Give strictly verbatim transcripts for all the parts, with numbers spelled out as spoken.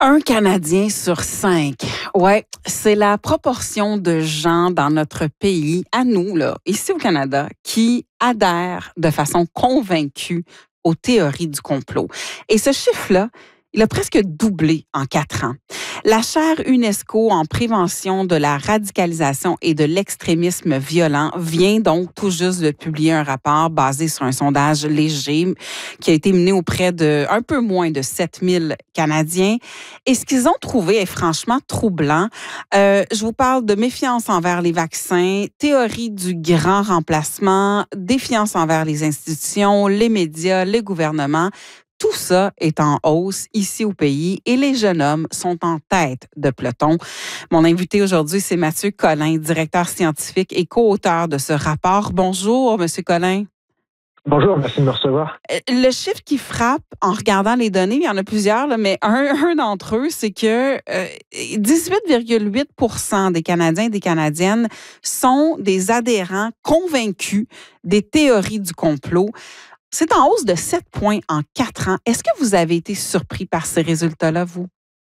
Un Canadien sur cinq. Ouais, c'est la proportion de gens dans notre pays, à nous, là, ici au Canada, qui adhèrent de façon convaincue aux théories du complot. Et ce chiffre-là, il a presque doublé en quatre ans. La chaire UNESCO en prévention de la radicalisation et de l'extrémisme violent vient donc tout juste de publier un rapport basé sur un sondage léger qui a été mené auprès de un peu moins de sept mille Canadiens. Et ce qu'ils ont trouvé est franchement troublant. Euh, je vous parle de méfiance envers les vaccins, théorie du grand remplacement, défiance envers les institutions, les médias, les gouvernements. Tout ça est en hausse ici au pays et les jeunes hommes sont en tête de peloton. Mon invité aujourd'hui, c'est Mathieu Collin, directeur scientifique et co-auteur de ce rapport. Bonjour, Monsieur Collin. Bonjour, merci de me recevoir. Le chiffre qui frappe en regardant les données, il y en a plusieurs, là, mais un, un d'entre eux, c'est que euh, dix-huit virgule huit pour cent des Canadiens et des Canadiennes sont des adhérents convaincus des théories du complot. C'est en hausse de sept points en quatre ans. Est-ce que vous avez été surpris par ces résultats-là, vous?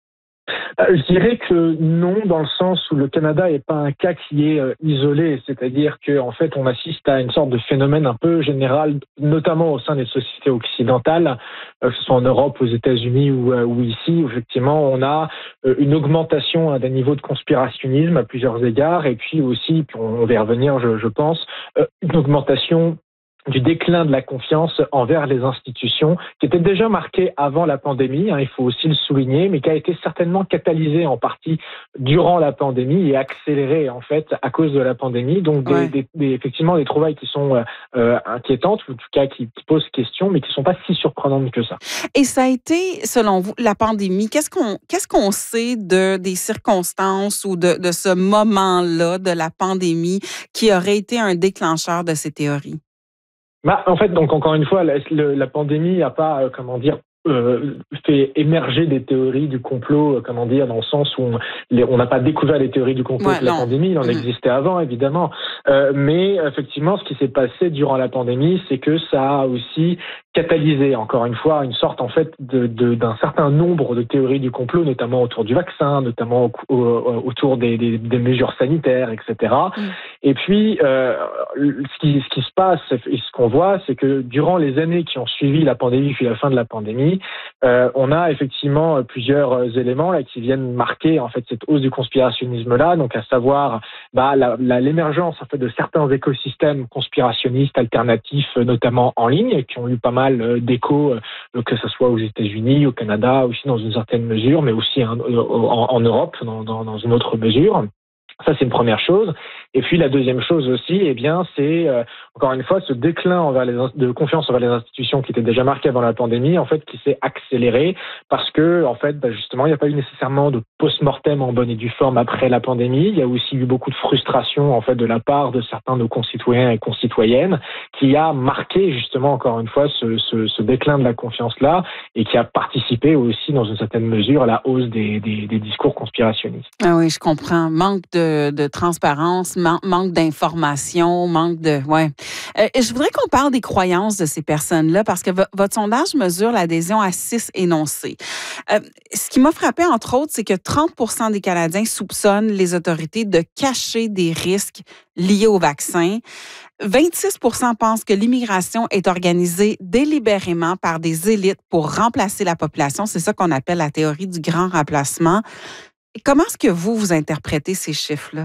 Je dirais que non, dans le sens où le Canada n'est pas un cas qui est euh, isolé. C'est-à-dire qu'en fait, on assiste à une sorte de phénomène un peu général, notamment au sein des sociétés occidentales, euh, que ce soit en Europe, aux États-Unis ou, euh, ou ici. Où effectivement, on a euh, une augmentation hein, des niveaux de conspirationnisme à plusieurs égards. Et puis aussi, puis on va y revenir, je, je pense, euh, une augmentation du déclin de la confiance envers les institutions, qui était déjà marqué avant la pandémie, hein, il faut aussi le souligner, mais qui a été certainement catalysé en partie durant la pandémie et accéléré en fait à cause de la pandémie. Donc des, ouais. des, des, effectivement des trouvailles qui sont euh, inquiétantes, ou en tout cas qui, qui posent question, mais qui ne sont pas si surprenantes que ça. Et ça a été, selon vous, la pandémie. Qu'est-ce qu'on, qu'est-ce qu'on sait de, des circonstances ou de, de ce moment-là de la pandémie qui aurait été un déclencheur de ces théories? Bah, en fait, donc encore une fois, la, la pandémie n'a pas, euh, comment dire, euh, fait émerger des théories du complot, euh, comment dire, dans le sens où on n'a pas découvert les théories du complot ouais, de la non. pandémie, il en mmh. existait avant, évidemment. Euh, mais effectivement, ce qui s'est passé durant la pandémie, c'est que ça a aussi catalysé, encore une fois, une sorte en fait de, de, d'un certain nombre de théories du complot, notamment autour du vaccin, notamment au, au, autour des, des, des mesures sanitaires, et cetera. Mmh. Et puis, euh, ce, qui, ce qui se passe et ce qu'on voit, c'est que durant les années qui ont suivi la pandémie, puis la fin de la pandémie, euh, on a effectivement plusieurs éléments là qui viennent marquer en fait cette hausse du conspirationnisme-là, donc à savoir bah, la, la, l'émergence en fait de certains écosystèmes conspirationnistes alternatifs, notamment en ligne, qui ont eu pas mal d'échos, que ce soit aux États-Unis, au Canada, aussi dans une certaine mesure, mais aussi en, en, en Europe dans, dans, dans une autre mesure. Ça, c'est une première chose. Et puis, la deuxième chose aussi, eh bien, c'est, euh, encore une fois, ce déclin envers les, de confiance envers les institutions qui était déjà marqué avant la pandémie, en fait, qui s'est accéléré parce que, en fait, bah, justement, il n'y a pas eu nécessairement de post-mortem en bonne et due forme après la pandémie. Il y a aussi eu beaucoup de frustration, en fait, de la part de certains de nos concitoyens et concitoyennes qui a marqué, justement, encore une fois, ce, ce, ce déclin de la confiance-là et qui a participé aussi, dans une certaine mesure, à la hausse des, des, des discours conspirationnistes. Ah oui, je comprends. Manque de de transparence, man- manque d'information, manque de... Ouais. Euh, je voudrais qu'on parle des croyances de ces personnes-là parce que v- votre sondage mesure l'adhésion à six énoncés. Euh, ce qui m'a frappé, entre autres, c'est que trente pour cent des Canadiens soupçonnent les autorités de cacher des risques liés au vaccin. vingt-six pour cent pensent que l'immigration est organisée délibérément par des élites pour remplacer la population. C'est ça qu'on appelle la théorie du grand remplacement. Comment est-ce que vous, vous interprétez ces chiffres-là?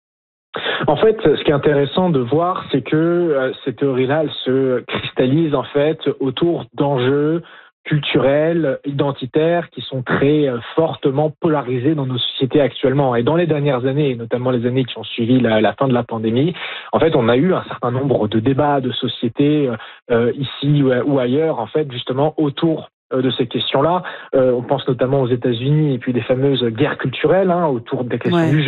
En fait, ce qui est intéressant de voir, c'est que euh, ces théories-là, elles se cristallisent en fait autour d'enjeux culturels, identitaires, qui sont très euh, fortement polarisés dans nos sociétés actuellement. Et dans les dernières années, et notamment les années qui ont suivi la, la fin de la pandémie, en fait, on a eu un certain nombre de débats de sociétés euh, ici ou, ou ailleurs, en fait, justement autour de ces questions-là. Euh, on pense notamment aux États-Unis et puis des fameuses guerres culturelles hein, autour des questions ouais. du